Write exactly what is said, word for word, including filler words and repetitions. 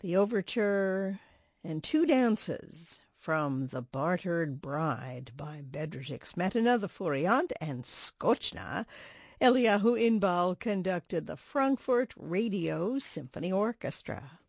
the overture, and two dances from The Bartered Bride by Bedřich Smetana, the Furiant, and Skočná. Eliyahu Inbal conducted the Frankfurt Radio Symphony Orchestra.